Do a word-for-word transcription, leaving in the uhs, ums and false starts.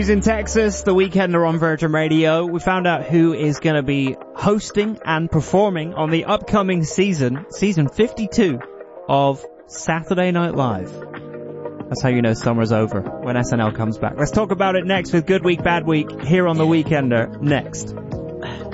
In Texas, The Weekender on Virgin Radio. We found out who is going to be hosting and performing on the upcoming season, season fifty-two of Saturday Night Live. That's how you know summer's over, when S N L comes back. Let's talk about it next with Good Week, Bad Week here on The Weekender. Next.